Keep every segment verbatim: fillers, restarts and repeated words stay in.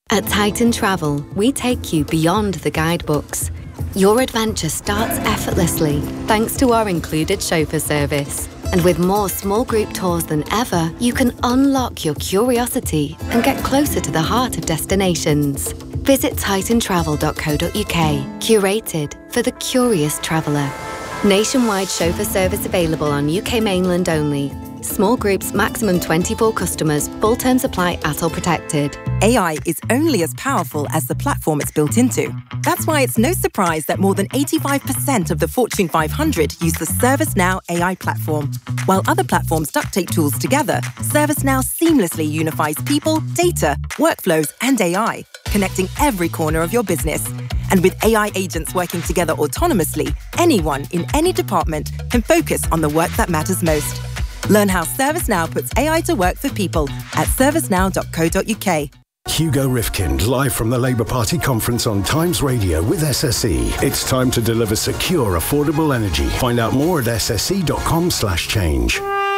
At Titan Travel, we take you beyond the guidebooks. Your adventure starts effortlessly thanks to our included chauffeur service. And with more small group tours than ever, you can unlock your curiosity and get closer to the heart of destinations. Visit titan travel dot co dot uk, curated for the curious traveller. Nationwide chauffeur service available on U K mainland only. Small groups, maximum twenty-four customers. Full terms apply at all protected. A I is only as powerful as the platform it's built into. That's why it's no surprise that more than eighty-five percent of the Fortune five hundred use the ServiceNow A I platform. While other platforms duct tape tools together, ServiceNow seamlessly unifies people, data, workflows, and A I, connecting every corner of your business. And with A I agents working together autonomously, anyone in any department can focus on the work that matters most. Learn how ServiceNow puts A I to work for people at servicenow dot co dot uk. Hugo Rifkind, live from the Labour Party conference on Times Radio with S S E. It's time to deliver secure, affordable energy. Find out more at s s e dot com slash change.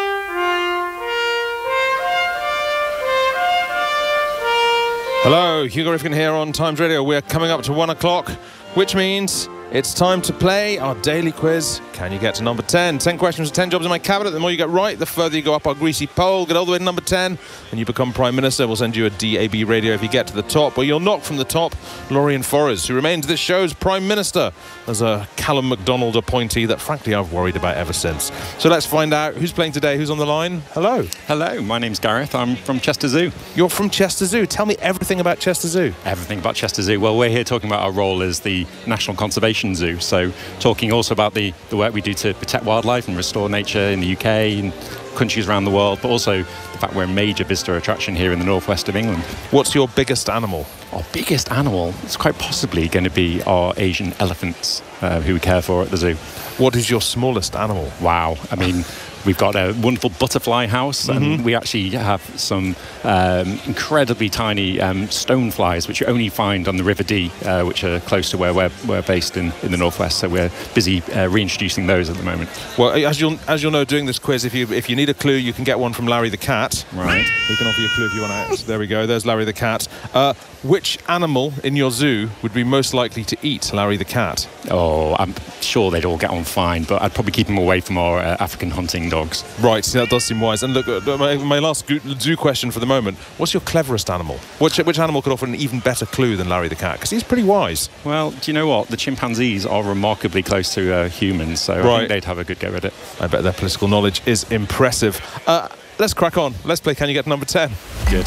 Hello, Hugo Rifkind here on Times Radio. We're coming up to one o'clock, which means it's time to play our daily quiz. Can you get to number ten? ten questions for ten jobs in my cabinet. The more you get right, the further you go up our greasy pole. Get all the way to number ten, and you become Prime Minister. We'll send you a D A B radio if you get to the top. Well, you'll knock from the top Lorien Forrest, who remains this show's Prime Minister as a Callum MacDonald appointee that, frankly, I've worried about ever since. So let's find out who's playing today, who's on the line. Hello. Hello, my name's Gareth. I'm from Chester Zoo. You're from Chester Zoo. Tell me everything about Chester Zoo. Everything about Chester Zoo. Well, we're here talking about our role as the National Conservation Zoo. So talking also about the, the work we do to protect wildlife and restore nature in the U K and countries around the world, but also the fact we're a major visitor attraction here in the northwest of England. What's your biggest animal? Our biggest animal is quite possibly going to be our Asian elephants, uh, who we care for at the zoo. What is your smallest animal? Wow. I mean, we've got a wonderful butterfly house, and mm-hmm. we actually have some um, incredibly tiny um, stoneflies, which you only find on the River Dee, uh, which are close to where we're, we're based in, in the northwest. So we're busy uh, reintroducing those at the moment. Well, as you'll as you'll know, doing this quiz, if you if you need a clue, you can get one from Larry the cat. Right. We can offer you a clue if you want to. There we go. There's Larry the cat. Uh, which animal in your zoo would be most likely to eat Larry the cat? Oh, I'm sure they'd all get on fine, but I'd probably keep them away from our uh, African hunting dogs. Right, that does seem wise. And look, uh, my, my last zoo question for the moment, what's your cleverest animal? Which, which animal could offer an even better clue than Larry the cat? Because he's pretty wise. Well, do you know what? The chimpanzees are remarkably close to uh, humans, so right. I think they'd have a good go at it. I bet their political knowledge is impressive. Uh, let's crack on. Let's play Can You Get to Number ten? Good.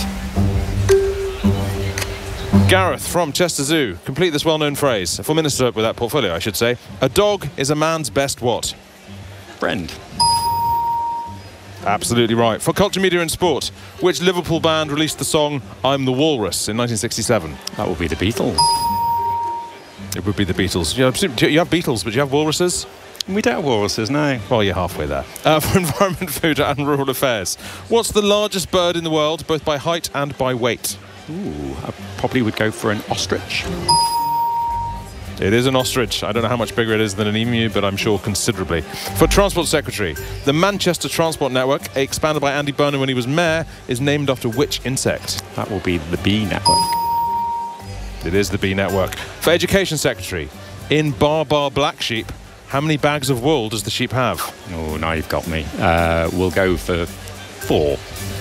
Gareth from Chester Zoo, complete this well-known phrase. For Minister with that portfolio, I should say. A dog is a man's best what? Friend. Absolutely right. For culture, media and sport, which Liverpool band released the song I'm the Walrus in nineteen sixty-seven? That would be the Beatles. It would be the Beatles. You have, you have Beatles, but you have walruses? We don't have walruses, no. Well, you're halfway there. Uh, for environment, food and rural affairs, what's the largest bird in the world, both by height and by weight? Ooh, I probably would go for an ostrich. It is an ostrich. I don't know how much bigger it is than an emu, but I'm sure considerably. For Transport Secretary, the Manchester Transport Network, expanded by Andy Burnham when he was mayor, is named after which insect? That will be the bee network. It is the bee network. For Education Secretary, in Bar Bar Black Sheep, how many bags of wool does the sheep have? Oh, now you've got me. Uh, we'll go for four.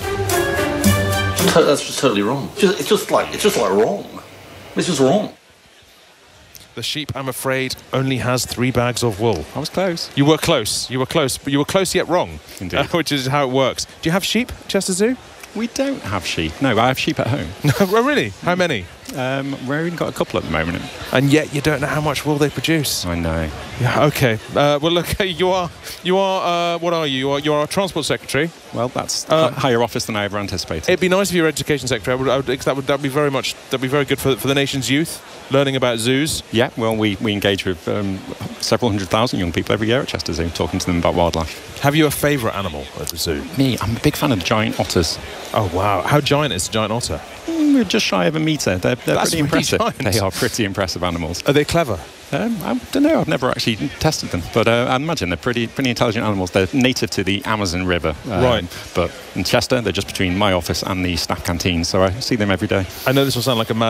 That's just totally wrong. It's just, it's just like it's just like wrong. It's just wrong. The sheep, I'm afraid, only has three bags of wool. I was close. You were close. You were close, but you were close yet wrong. Indeed. Uh, which is how it works. Do you have sheep, Chester Zoo? We don't have sheep. No, I have sheep at home. Oh, really? How many? Um, we've only got a couple at the moment. And yet you don't know how much wool they produce. I know. Yeah. Okay. Uh, well, look, you are, you are. Uh, what are you? You are, you are a transport secretary. Well, that's Uh, a higher office than I ever anticipated. It'd be nice if you were education secretary. I would, I would, that would that be very much. That'd be very good for for the nation's youth, learning about zoos. Yeah. Well, we we engage with um, several hundred thousand young people every year at Chester Zoo, talking to them about wildlife. Have you a favourite animal at the zoo? Me, I'm a big fan of the giant otters. Oh wow! How giant is a giant otter? Mm, we're just shy of a metre. They're, they're That's pretty really impressive. giant. They are pretty impressive animals. Are they clever? Um, I don't know. I've never actually tested them, but uh, I imagine they're pretty pretty intelligent animals. They're native to the Amazon River, um, right? But in Chester, they're just between my office and the staff canteen, so I see them every day. I know this will sound like a mad